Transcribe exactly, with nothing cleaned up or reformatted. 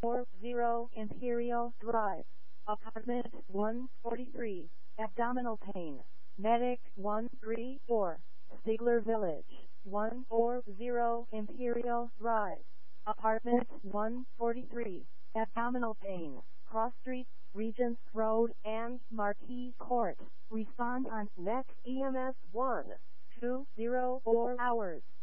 forty Imperial Drive, Apartment one forty-three, abdominal pain, Medic one three four, Stigler Village, one forty Imperial Drive, Apartment one forty-three, abdominal pain, Cross Street, Regents Road, and Marquis Court. Respond on next E M S one two zero four hours.